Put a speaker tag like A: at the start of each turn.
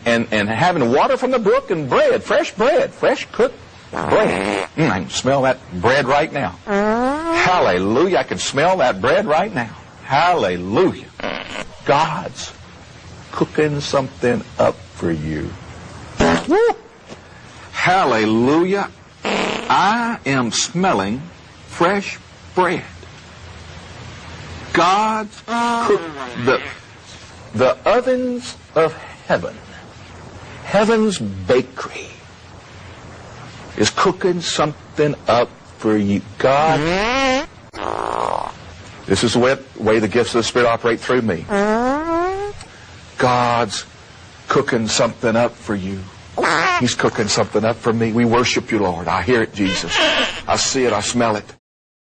A: and having water from the brook and bread, fresh cooked bread. I can smell that bread right now. Hallelujah, I can smell that bread right now. Hallelujah. God's cooking something up for you. Woo. Hallelujah. I am smelling fresh bread. God's the ovens of heaven, heaven's bakery, is cooking something up for you. God, this is the way the gifts of the Spirit operate through me. God's cooking something up for you. He's cooking something up for me. We worship you, Lord. I hear it, Jesus. I see it. I smell it.